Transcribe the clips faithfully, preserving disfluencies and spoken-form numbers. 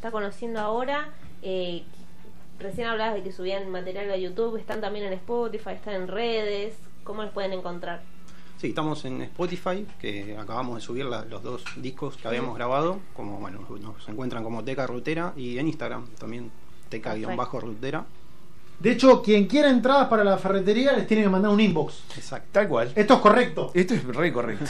está conociendo ahora. Eh, recién hablabas de que subían material a YouTube, están también en Spotify, están en redes. ¿Cómo los pueden encontrar? Sí, estamos en Spotify, que acabamos de subir la, los dos discos que habíamos grabado, como bueno, nos encuentran como Teca Rutera, y en Instagram también Teca-Rutera. De hecho, quien quiera entradas para la ferretería les tiene que mandar un inbox. Exacto. Tal cual. Esto es correcto. Esto es re correcto.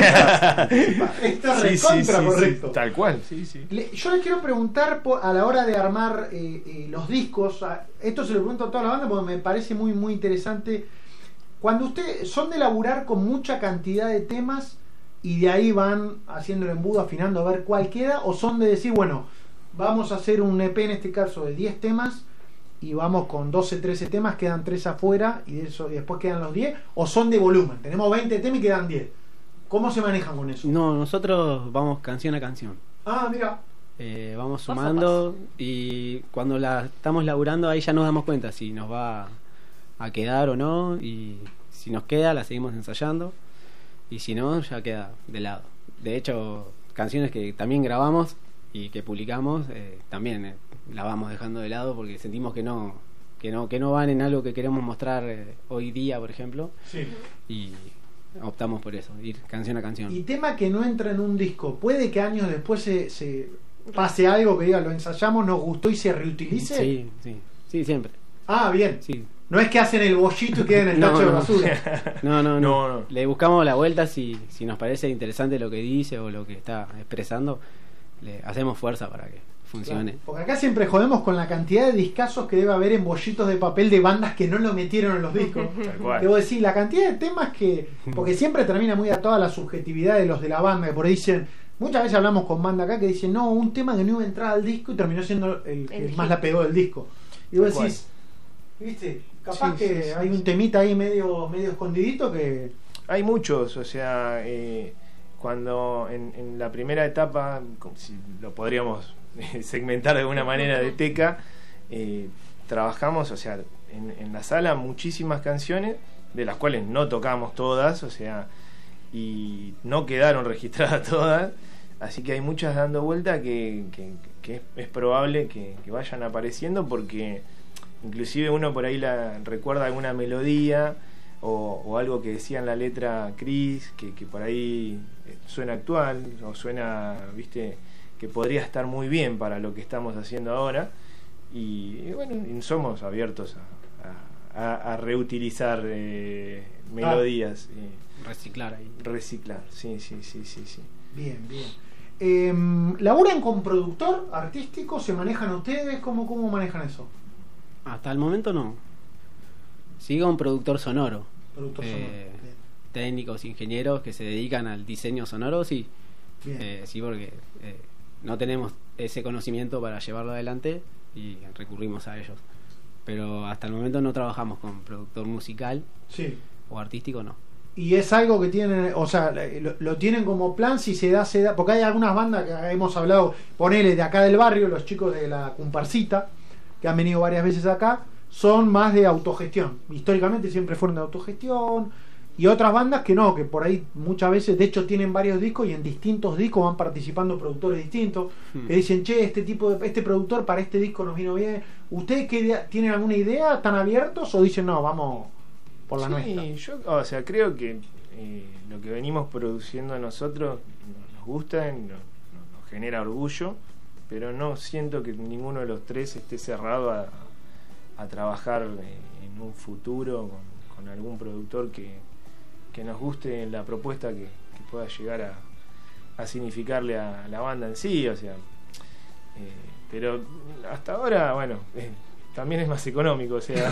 Esto es re Sí, contra sí, sí, correcto. sí, tal cual, sí, sí. Le- yo les quiero preguntar por- a la hora de armar eh, eh, los discos, a- esto se lo pregunto a toda la banda porque me parece muy muy interesante. Cuando ustedes son de laburar con mucha cantidad de temas y de ahí van haciendo el embudo, afinando a ver cuál queda, o son de decir, bueno, vamos a hacer un E P en este caso de diez temas y vamos con doce, trece temas, quedan tres afuera y, de eso, y después quedan los diez, o son de volumen, tenemos veinte temas y quedan diez. ¿Cómo se manejan con eso? No, nosotros vamos canción a canción. Ah, mira. Eh, vamos Paso a sumando y cuando la estamos laburando ahí ya nos damos cuenta si nos va a quedar o no, y si nos queda la seguimos ensayando y si no ya queda de lado. De hecho, canciones que también grabamos y que publicamos eh, también eh, la vamos dejando de lado porque sentimos que no que no que no van en algo que queremos mostrar eh, hoy día, por ejemplo, Sí. y optamos por eso, ir canción a canción. Y tema que no entra en un disco, ¿puede que años después se, se pase algo que diga, lo ensayamos, nos gustó y se reutilice? Sí, sí, sí, siempre. Ah, bien. Sí. No es que hacen el bollito y queda en el No, tacho de no. basura. No, no, no, No, no. Le buscamos la vuelta si, si nos parece interesante lo que dice o lo que está expresando. Le hacemos fuerza para que funcione. Claro, porque acá siempre jodemos con la cantidad de discazos que debe haber en bollitos de papel de bandas que no lo metieron en los discos. Tal cual. Debo decir, la cantidad de temas que... Porque siempre termina muy atado a la subjetividad de los de la banda, que por ahí dicen... Muchas veces hablamos con banda acá que dicen, no, un tema que no iba a entrar al disco y terminó siendo el que El más hit. la pegó del disco. Y vos Tal cual. decís, ¿viste? Capaz Sí, que sí, sí, hay un temita ahí medio, medio escondidito que... Hay muchos, o sea, eh, cuando en, en la primera etapa, como si lo podríamos segmentar de alguna manera de Teca, eh, trabajamos, o sea, en, en la sala muchísimas canciones, de las cuales no tocamos todas, o sea, y no quedaron registradas todas, así que hay muchas dando vuelta que, que, que es, es probable que, que vayan apareciendo, porque inclusive uno por ahí la recuerda alguna melodía o, o algo que decía en la letra Chris, que, que por ahí suena actual o suena, viste, que podría estar muy bien para lo que estamos haciendo ahora, y, y bueno, y somos abiertos a, a, a, a reutilizar eh, melodías, eh, Reciclar ahí. reciclar, sí, sí, sí, sí, sí. Bien, bien. Eh, ¿Laburan con productor artístico? ¿Se manejan ustedes? ¿Cómo, cómo manejan eso? Hasta el momento no. Sigo un productor sonoro. Productor Eh, sonoro. Bien. Técnicos, ingenieros que se dedican al diseño sonoro, sí. Bien. Eh, sí, porque eh, no tenemos ese conocimiento para llevarlo adelante y recurrimos a ellos. Pero hasta el momento no trabajamos con productor musical Sí. o artístico, no. Y es algo que tienen, o sea, lo, lo tienen como plan, si se da, se da, porque hay algunas bandas que hemos hablado, ponele de acá del barrio, los chicos de la Comparsita, que han venido varias veces acá, son más de autogestión. Históricamente siempre fueron de autogestión, y otras bandas que no, que por ahí muchas veces, de hecho tienen varios discos y en distintos discos van participando productores distintos, Hmm. que dicen, che, este tipo de, este productor para este disco nos vino bien. ¿Ustedes qué idea- tienen alguna idea? ¿Están abiertos o dicen, no, vamos por la Sí, nuestra? yo, o sea, creo que eh, lo que venimos produciendo nosotros nos gusta, nos, nos genera orgullo, pero no siento que ninguno de los tres esté cerrado a, a trabajar eh, en un futuro con, con algún productor que, que nos guste la propuesta que, que pueda llegar a, a significarle a la banda en sí, o sea, eh, pero hasta ahora, bueno, eh, también es más económico, o sea,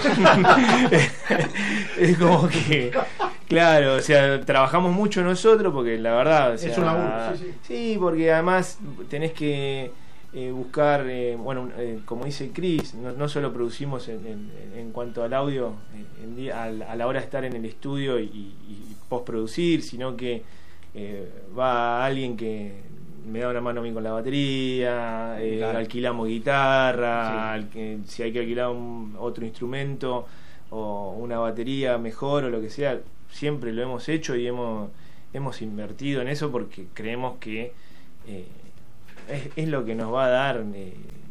es como que, claro, o sea, trabajamos mucho nosotros porque la verdad, o sea, Es un laburo, sí, sí. sí, porque además tenés que eh, buscar, eh, bueno, eh, como dice Chris, no, no solo producimos en, en, en cuanto al audio, eh, en día, a, la- a la hora de estar en el estudio y, y, y postproducir, sino que eh, va alguien que me da una mano a mí con la batería, eh, Claro. alquilamos guitarra, Sí. al- que- si hay que alquilar un, otro instrumento o una batería mejor o lo que sea, siempre lo hemos hecho y hemos, hemos invertido en eso porque creemos que eh, es, es lo que nos va a dar eh,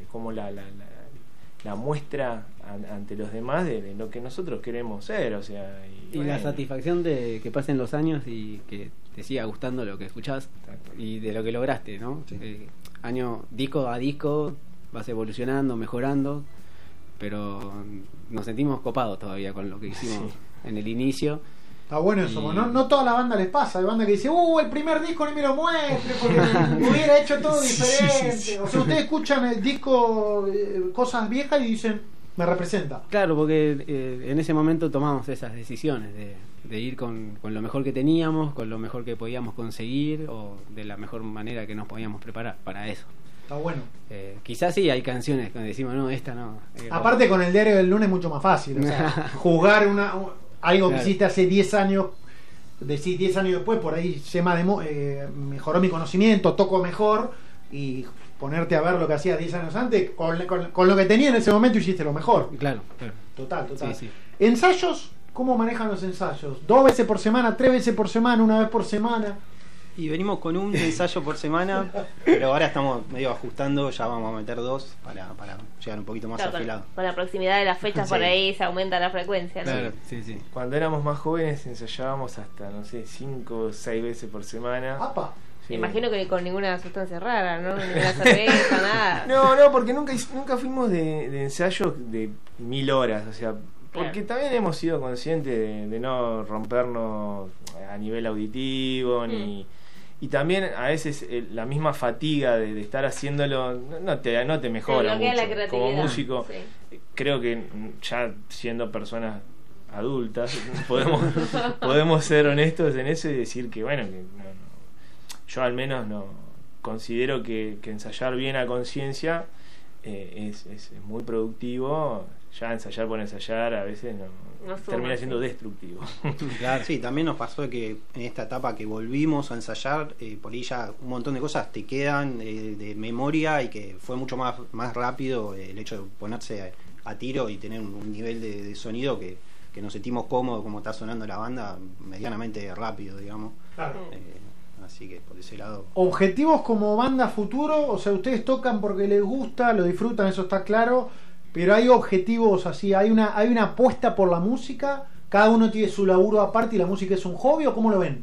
como la, la, la, la muestra an, ante los demás de, de lo que nosotros queremos ser, o sea, y, Y bueno, la satisfacción de que pasen los años y que te siga gustando lo que escuchás y de lo que lograste, ¿no? Sí. Eh, año, disco a disco, vas evolucionando, mejorando, pero nos sentimos copados todavía con lo que hicimos Sí. en el inicio. Está bueno eso, Y- porque no, no toda la banda les pasa. Hay banda que dice, uh, el primer disco ni me lo muestre porque hubiera hecho todo diferente. O sea, ustedes escuchan el disco, eh, cosas viejas y dicen, me representa. Claro, porque eh, en ese momento tomamos esas decisiones de, de ir con, con lo mejor que teníamos, con lo mejor que podíamos conseguir o de la mejor manera que nos podíamos preparar para eso. Está bueno. Eh, quizás sí hay canciones donde decimos, no, esta no. Eh, Aparte con el diario del lunes es mucho más fácil. O sea, jugar una, un- algo que Claro. hiciste hace diez años, decís diez años después, por ahí se me demo- eh, mejoró mi conocimiento, toco mejor, y ponerte a ver lo que hacías diez años antes, con, con- con lo que tenía en ese momento hiciste lo mejor. Claro, claro. Total, total. Sí, sí. ¿Ensayos? ¿Cómo manejan los ensayos? ¿Dos veces por semana? ¿Tres veces por semana? ¿Una vez por semana? Y venimos con un ensayo por semana, pero ahora estamos medio ajustando, ya vamos a meter dos para, para llegar un poquito más Claro, con, afilado. con la proximidad de las fechas Sí. por ahí se aumenta la frecuencia, ¿no? Claro, sí, sí. cuando éramos más jóvenes ensayábamos hasta, no sé, cinco o seis veces por semana. ¡Apa! Sí. Imagino que con ninguna sustancia rara, ¿no? Ninguna cerveza, nada. No, no, porque nunca hic- nunca fuimos de, de ensayos de mil horas, o sea, porque Claro. también hemos sido conscientes de, de no rompernos a nivel auditivo, ni y también a veces eh, la misma fatiga de, de estar haciéndolo no, no te no te mejora bloquea la mucho. creatividad, Como músico, sí. creo que mm, ya siendo personas adultas podemos podemos ser honestos en eso y decir que bueno, que no, no, yo al menos no considero que, que ensayar bien a conciencia eh, es, es, es muy productivo. Ya ensayar por ensayar a veces no, No suma, termina siendo sí. destructivo. Claro, sí, también nos pasó que en esta etapa que volvimos a ensayar, eh, por ahí ya un montón de cosas te quedan eh, de memoria y que fue mucho más, más rápido eh, el hecho de ponerse a, a tiro y tener un, un nivel de, de sonido que, que nos sentimos cómodos como está sonando la banda, medianamente rápido, digamos. Claro. Eh, así que por ese lado... ¿Objetivos como banda futuro? O sea, ustedes tocan porque les gusta, lo disfrutan, eso está claro, pero hay objetivos así, hay una, hay una apuesta por la música, cada uno tiene su laburo aparte y la música es un hobby, ¿o cómo lo ven?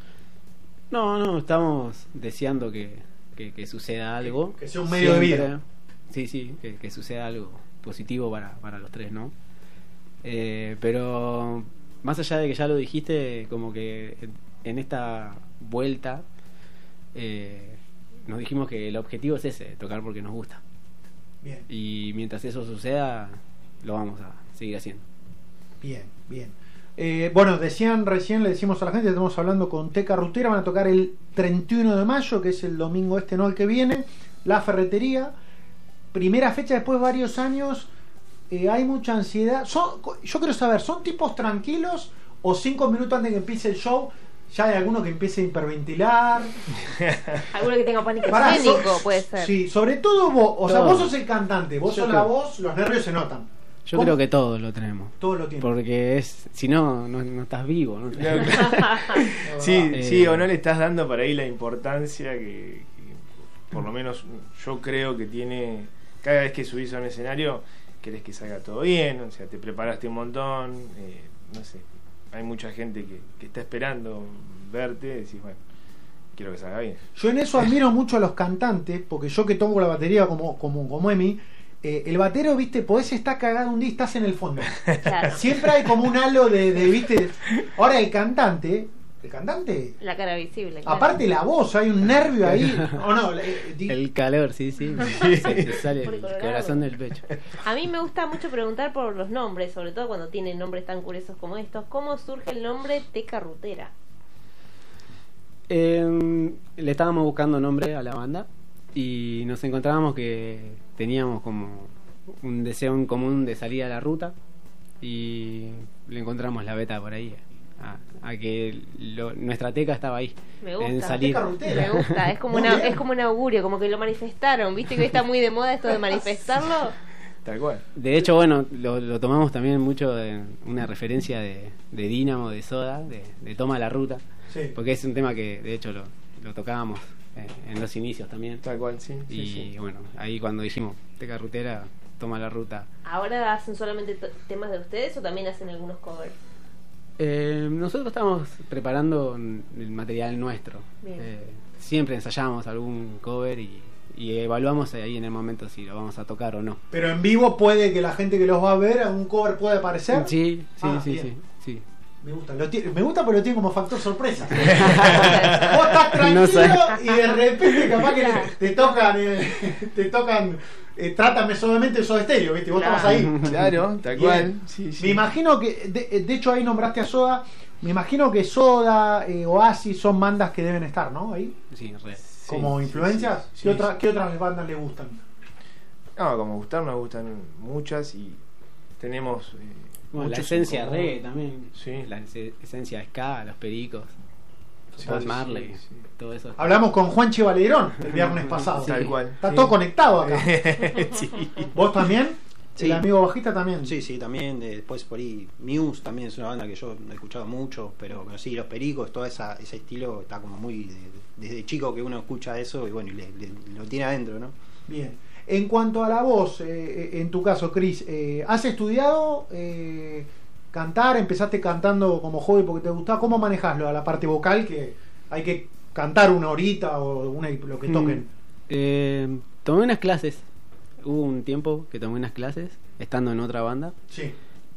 No, no, estamos deseando que, que, que suceda algo. Que sea un medio de vida. Sí, sí, que, que suceda algo positivo para, para los tres, ¿no? Eh, pero más allá de que ya lo dijiste, como que en, en esta vuelta eh, nos dijimos que el objetivo es ese, tocar porque nos gusta. Bien, Y mientras eso suceda, lo vamos a seguir haciendo. bien, bien. Eh, bueno, decían recién, le decimos a la gente, estamos hablando con Teca Rutera, van a tocar el treinta y uno de mayo, que es el domingo este, no el que viene, La Ferretería. Primera fecha después de varios años, eh, hay mucha ansiedad. Son, yo quiero saber, ¿son tipos tranquilos o cinco minutos antes de que empiece el show ya hay alguno que empiece a hiperventilar? Alguno que tenga pánico Pará, escénico so- puede ser. Sí, sobre todo vos, o sea, Todo. vos sos el cantante, vos Yo sos la creo- voz, los nervios se notan. Yo ¿Cómo? creo que todos lo tenemos. Todo lo tiene. Porque es, si no, no, no estás vivo, ¿no? Sí, Eh, sí, o no le estás dando por ahí la importancia que, que por lo menos yo creo que tiene. Cada vez que subís a un escenario querés que salga todo bien, o sea, te preparaste un montón, eh, no sé, hay mucha gente que, que está esperando verte y decís, bueno, quiero que salga bien. Yo en eso admiro mucho a los cantantes, porque yo que toco la batería como, como, como Emi, eh, el batero, viste, podés estar cagado un día y estás en el fondo. Claro. Siempre hay como un halo de, de, viste. Ahora el cantante, el cantante, La cara visible. claro. aparte la voz, hay un nervio ahí. O no, eh, di- El calor, sí, sí. Se te sale Por el colorado. corazón del pecho. A mí me gusta mucho preguntar por los nombres, sobre todo cuando tienen nombres tan curiosos como estos. ¿Cómo surge el nombre Teca Rutera? Eh, le estábamos buscando nombre a la banda y nos encontrábamos que teníamos como un deseo en común de salir a la ruta y le encontramos la beta por ahí a, a que lo- nuestra teca estaba ahí Me gusta. en salir. Teca Rutera. Me gusta, es como Muy una, bien. es como un augurio, como que lo manifestaron, viste que hoy está muy de moda esto de manifestarlo. Tal cual. De hecho, bueno, lo, lo tomamos también mucho de una referencia de, de Dínamo, de Soda, de, de Toma la Ruta, sí. porque es un tema que de hecho lo, lo tocábamos eh, en los inicios también. Tal cual, sí. Y sí, sí. bueno, ahí cuando dijimos, Teca Rutera, toma la ruta. ¿Ahora hacen solamente t- temas de ustedes o también hacen algunos covers? Eh, nosotros estamos preparando el material nuestro. Bien. Eh, siempre ensayamos algún cover y, y evaluamos ahí en el momento si lo vamos a tocar o no. Pero en vivo puede que la gente que los va a ver, algún cover puede aparecer. Sí, sí, Ah, sí, bien. sí, sí. Me gusta, lo tiene- me gusta, pero lo tiene como factor sorpresa. Vos estás tranquilo No sé. y de repente capaz que te, te tocan, eh, te tocan, eh, trátame suavemente Soda Stereo, ¿viste? Vos Claro. estabas ahí. Claro, tal Bien. cual. Sí, sí. Me imagino que, de, de hecho ahí nombraste a Soda, me imagino que Soda, eh, Oasis son bandas que deben estar, ¿no? Ahí, Sí, re. Sí, como sí, influencias. sí, ¿Qué, sí, otra- sí. ¿Qué otras bandas le gustan? No, como gustar nos gustan muchas y tenemos eh, Bueno, la muchos esencia en común. re también. Sí. La ese- esencia de ska, los pericos, Sí, Bob sí, Marley, sí, sí. todo eso. Hablamos con Juanchi Valerón el viernes pasado. Tal cual. Está sí. todo conectado acá. Sí. ¿Vos también? Sí. ¿El amigo bajista también? Sí, sí, también. eh, Después por ahí, Muse también es una banda que yo no he escuchado mucho, pero, pero sí, los Pericos, todo esa, ese estilo está como muy. de- desde chico que uno escucha eso y bueno, y le- le- lo tiene adentro, ¿no? Bien. En cuanto a la voz, eh, en tu caso, Chris, eh, ¿has estudiado eh, cantar? ¿Empezaste cantando como hobby porque te gustaba? ¿Cómo manejaslo a la parte vocal? Que hay que cantar una horita o una, lo que toquen. Mm, eh, tomé unas clases. Hubo un tiempo que tomé unas clases estando en otra banda Sí.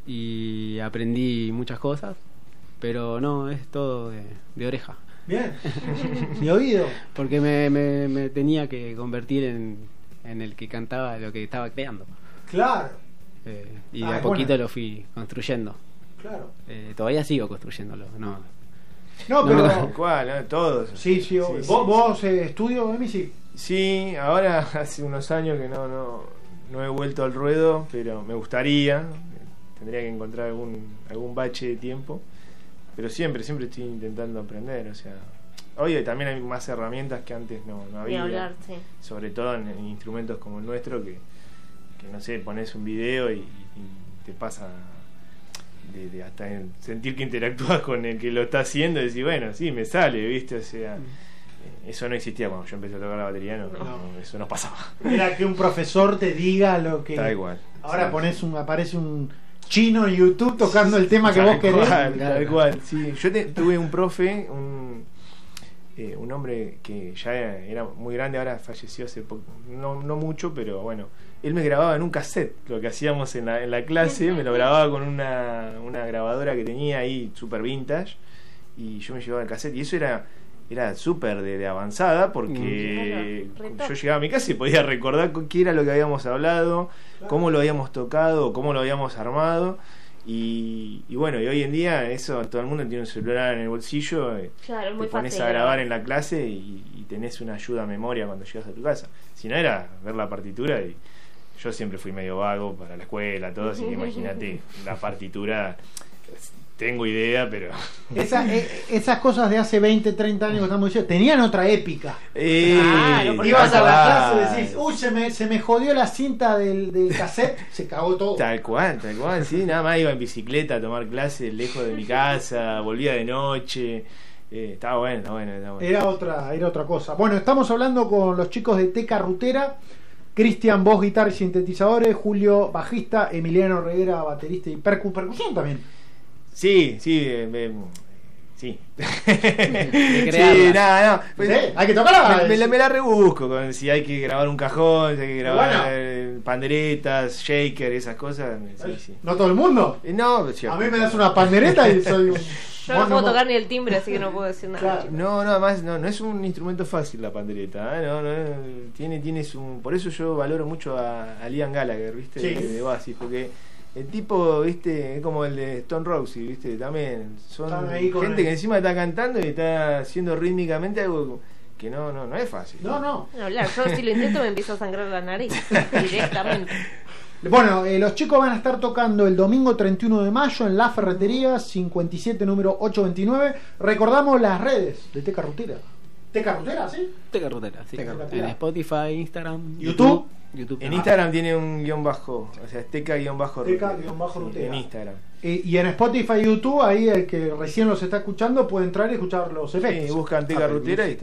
y aprendí muchas cosas, pero no, es todo de, de oreja. Bien. Mi oído. Porque me, me, me tenía que convertir en, en el que cantaba lo que estaba creando. Claro. Eh, y Ah, de a es poquito buena. lo fui construyendo. Claro. Eh, todavía sigo construyéndolo. No, No, No, pero. Tal cual, ¿no? Todos. Sí, sí. Sí, sí, ¿Vos, sí. vos eh, estudio, Emi? Sí. Sí, ahora hace unos años que no, no, no he vuelto al ruedo, pero me gustaría. Tendría que encontrar algún, algún bache de tiempo. Pero siempre, siempre estoy intentando aprender. O sea, hoy también hay más herramientas que antes no, no Ni había. hablar, sí. Sobre todo en, en instrumentos como el nuestro, que, que no sé, pones un video y, y te pasa de, de hasta en sentir que interactúas con el que lo está haciendo y decir, bueno, sí, me sale, ¿viste? O sea, eh, eso no existía cuando yo empecé a tocar la batería, no, No. no, eso no pasaba. Era que un profesor te diga lo que. Está igual. Ahora Sí. pones un, aparece un chino en YouTube tocando el tema que Tal vos querés. cual, tal cual, sí. Yo te- tuve un profe, un, eh, un hombre que ya era, era muy grande, ahora falleció hace poco, no, no mucho, pero bueno, él me grababa en un cassette, lo que hacíamos en la, en la clase, me lo grababa con una, una grabadora que tenía ahí, super vintage, y yo me llevaba el cassette, y eso era era súper de, de avanzada, porque Claro, re top. yo llegaba a mi casa y podía recordar qué era lo que habíamos hablado, cómo lo habíamos tocado, cómo lo habíamos armado. Y, y bueno, y hoy en día eso, todo el mundo tiene un celular en el bolsillo, eh, Claro, es muy te pones fácil a grabar grabar. en la clase y, y tenés una ayuda a memoria cuando llegas a tu casa. Si no era ver la partitura, y yo siempre fui medio vago para la escuela, todo, así que imagínate, la partitura, tengo idea, pero... Esa- eh, esas cosas de hace veinte, treinta años que estamos diciendo, tenían otra épica. Eh, Claro, porque Ibas a la tal clase y decís, uy, se me, se me jodió la cinta del, del cassette, se cagó todo. Tal cual, tal cual, sí, nada más iba en bicicleta a tomar clases lejos de mi casa, volvía de noche, eh, estaba bueno, estaba bueno, estaba bueno. Era otra, era otra cosa. Bueno, estamos hablando con los chicos de Teca Rutera. Cristian, voz, guitarra y sintetizadores. Julio, bajista. Emiliano Reguera, baterista y percu percusión también. Sí, sí, eh, me- sí. crearla. Sí, nada, no. Pues, Sí, hay que tocarla. Me, me la, me la rebusco con si hay que grabar un cajón, si hay que grabar Bueno. eh, panderetas, shaker, esas cosas. Sí, sí. No todo el mundo. Eh, No, es A cierto. mí me das una pandereta y soy un. Yo no mono puedo mo- tocar ni el timbre, así que no puedo decir nada. Claro. No, no, además no, no es un instrumento fácil la pandereta, ¿eh? no, no, tiene, tiene su, por eso yo valoro mucho a, a Liam Gallagher, ¿viste? Sí. De, de Oasis, porque el tipo, ¿viste? Es como el de Stone Roses, ¿viste? También son Están ahí con gente el- que encima está cantando y está haciendo rítmicamente algo que no, no, no es fácil. No, no. No hablar, yo si lo intento me empieza a sangrar la nariz directamente. Bueno, eh, los chicos van a estar tocando el domingo treinta y uno de mayo en La Ferretería, cincuenta y siete, número ochocientos veintinueve. Recordamos las redes de Teca Rutera. ¿Teca Rutera, sí? Teca Rutera, sí. Teca Rutera. En Spotify, Instagram, YouTube. YouTube. En Instagram tiene un guión bajo, o sea, es teca guión bajo Teca Rutera. guión bajo Sí, Rutera. en Instagram. Eh, y en Spotify y YouTube, ahí el que recién los está escuchando puede entrar y escuchar los efectos. Sí, buscan Teca Ah, Rutera y está.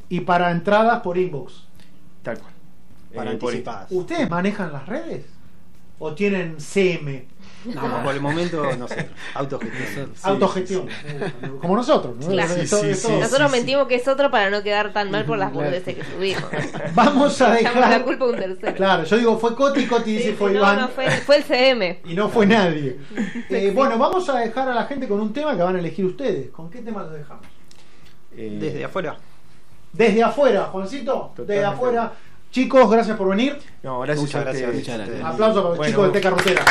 y para entradas por inbox. Tal cual. Para Eh, por- anticipadas. ¿Ustedes manejan las redes? ¿O tienen C M? No, por el momento, no sé, autogestión. Sí, Autogestión. Como nosotros, ¿no? Claro. Es todo- Sí, es sí, todo- Nosotros sí, mentimos que es otro para no quedar tan mal por las Claro. boludeces que subimos. Vamos a Echamos la dejar. culpa a un tercero. Claro, yo digo, fue Coti, Coti Sí, dice sí, fue no, Iván. no, fue, fue el C M. Y no fue nadie. Eh, bueno, vamos a dejar a la gente con un tema que van a elegir ustedes. ¿Con qué tema los dejamos? eh, Desde afuera. Desde afuera, Juancito. Desde Totalmente. afuera. Chicos, gracias por venir. No, gracias Muchas a gracias. ustedes. Muchas gracias. Aplausos para los Bueno. chicos de Teca Rutera.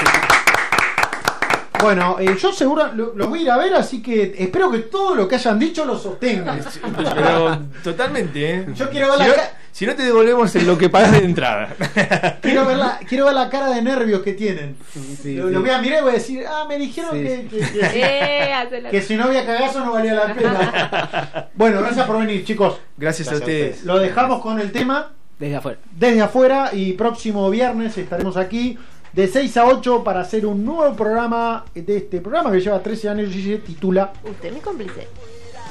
Bueno, eh, yo seguro lo- los voy a ir a ver, así que espero que todo lo que hayan dicho lo sostengan. Pero totalmente, ¿eh? Yo quiero ver si la no, ca- si no te devolvemos en lo que pagas de entrada. Quiero ver la, quiero ver la cara de nervios que tienen. Sí, lo, sí. lo voy a mirar y voy a decir, ah, me dijeron Sí. que, que- que- Eh, hace la- que si no había cagazo no valía la pena. Bueno, gracias por venir, chicos. Gracias, Gracias a a ustedes. ustedes. Lo dejamos con el tema Desde afuera. desde afuera y próximo viernes estaremos aquí de seis a ocho para hacer un nuevo programa de este programa que lleva trece años y se titula Usted, mi cómplice.